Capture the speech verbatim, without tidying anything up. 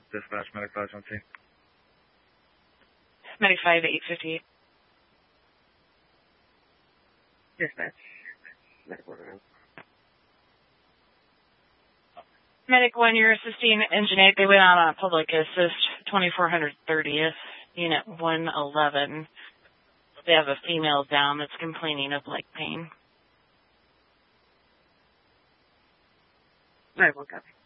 Dispatch, Medic five twenty. Medic five eight fifty-eight. Dispatch. Medic order. Medic one, you're assisting Engine eight. They went out on public assist, twenty-four thirtieth, Unit one eleven. They have a female down that's complaining of leg pain. Right, one copy.